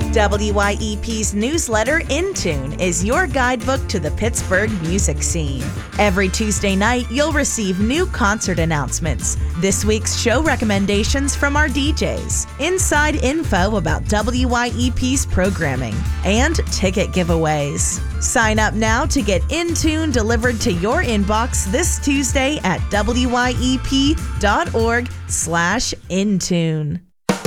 WYEP's newsletter, In Tune, is your guidebook to the Pittsburgh music scene. Every Tuesday night, you'll receive new concert announcements, this week's show recommendations from our DJs, inside info about WYEP's programming, and ticket giveaways. Sign up now to get In Tune delivered to your inbox this Tuesday at wyep.org/intune.